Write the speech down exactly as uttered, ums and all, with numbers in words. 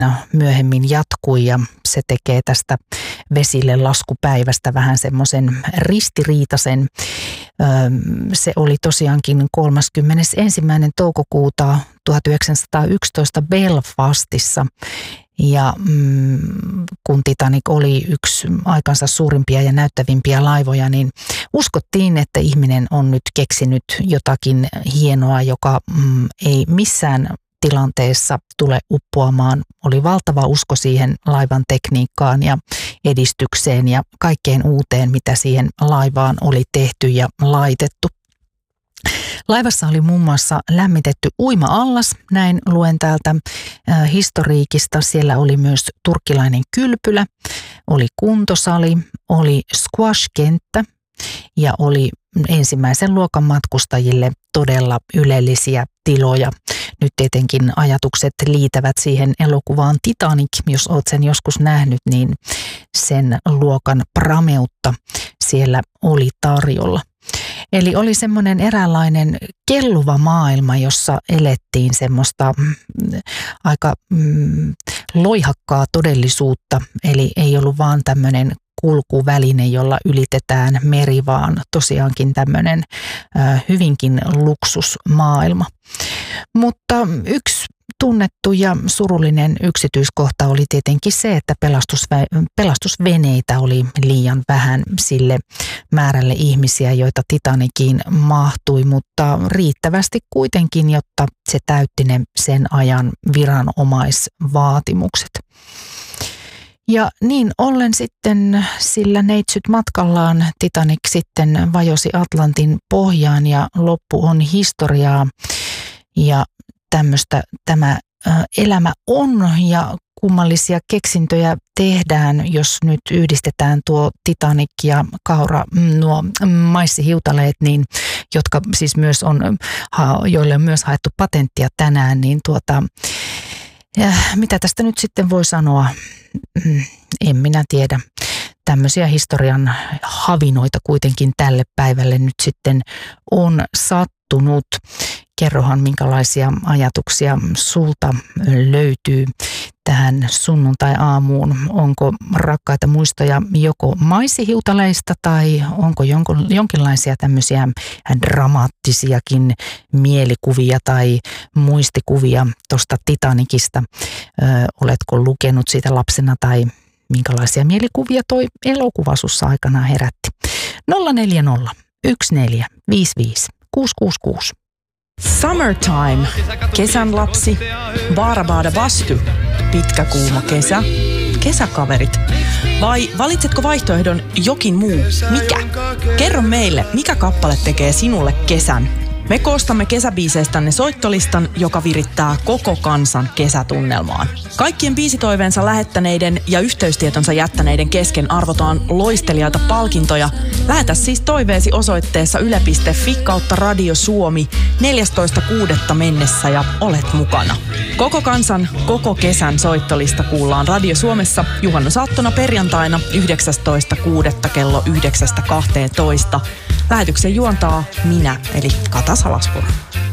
myöhemmin jatkui ja se tekee tästä vesille laskupäivästä vähän semmoisen ristiriitaisen. Se oli tosiaankin kolmaskymmenesensimmäinen toukokuuta tuhatyhdeksänsataayksitoista Belfastissa. Ja mm, kun Titanic oli yksi aikansa suurimpia ja näyttävimpiä laivoja, niin uskottiin, että ihminen on nyt keksinyt jotakin hienoa, joka mm, ei missään tilanteessa tule uppoamaan. Oli valtava usko siihen laivan tekniikkaan ja edistykseen ja kaikkeen uuteen, mitä siihen laivaan oli tehty ja laitettu. Laivassa oli muun muassa lämmitetty uima-allas, näin luen täältä äh, historiikista. Siellä oli myös turkkilainen kylpylä, oli kuntosali, oli squash-kenttä ja oli ensimmäisen luokan matkustajille todella ylellisiä tiloja. Nyt tietenkin ajatukset liitävät siihen elokuvaan Titanic. Jos olet sen joskus nähnyt, niin sen luokan prameutta siellä oli tarjolla. Eli oli semmoinen eräänlainen kelluva maailma, jossa elettiin semmoista mm, aika mm, loihakkaa todellisuutta. Eli ei ollut vaan tämmöinen kulkuväline, jolla ylitetään meri, vaan tosiaankin tämmöinen ö, hyvinkin luksusmaailma. Mutta yksi tunnettu ja surullinen yksityiskohta oli tietenkin se, että pelastusvä- pelastusveneitä oli liian vähän sille määrälle ihmisiä, joita Titaniciin mahtui, mutta riittävästi kuitenkin, jotta se täytti ne sen ajan viranomaisvaatimukset. Ja niin ollen sitten sillä neitsyt matkallaan Titanic sitten vajosi Atlantin pohjaan ja loppu on historiaa. Ja tämmöistä tämä elämä on ja kummallisia keksintöjä tehdään, jos nyt yhdistetään tuo Titanic ja kaura, nuo maissihiutaleet, niin, jotka siis myös on, joille on myös haettu patenttia tänään, niin tuota, ja mitä tästä nyt sitten voi sanoa, en minä tiedä. Tämmöisiä historian havinoita kuitenkin tälle päivälle nyt sitten on sattunut. Kerrohan, minkälaisia ajatuksia sulta löytyy tähän sunnuntai-aamuun. Onko rakkaita muistoja joko maissihiutaleista tai onko jonkinlaisia tämmöisiä dramaattisiakin mielikuvia tai muistikuvia tuosta Titanicista? Ö, oletko lukenut siitä lapsena tai minkälaisia mielikuvia toi elokuva sussa aikanaan herätti? nolla neljä nolla yksi neljä viisi viisi kuusi kuusi kuusi. Summertime, kesän lapsi, Baarabaada Bastu, pitkä kuuma kesä, kesäkaverit. Vai valitsetko vaihtoehdon jokin muu? Mikä? Kerro meille, mikä kappale tekee sinulle kesän. Me koostamme kesäbiiseistänne soittolistan, joka virittää koko kansan kesätunnelmaan. Kaikkien biisitoiveensa lähettäneiden ja yhteystietonsa jättäneiden kesken arvotaan loistelijaita palkintoja. Lähetä siis toiveesi osoitteessa yle piste fi kautta Radio Suomi neljästoista kuudetta mennessä ja olet mukana. Koko kansan, koko kesän soittolista kuullaan Radio Suomessa juhannusaattona perjantaina yhdeksästoista kuudetta kello yhdeksästä kahteentoista. Lähetyksen juontaa minä, eli Kata Salaspuro.